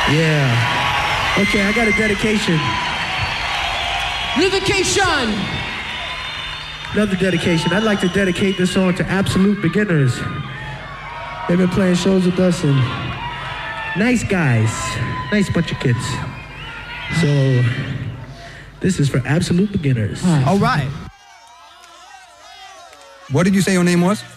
Yeah. Okay, I got a dedication. Another dedication. I'd like to dedicate this song to absolute beginners. They've been playing shows with us and nice guys. Nice bunch of kids. So, this is for absolute beginners. All right. What did you say your name was?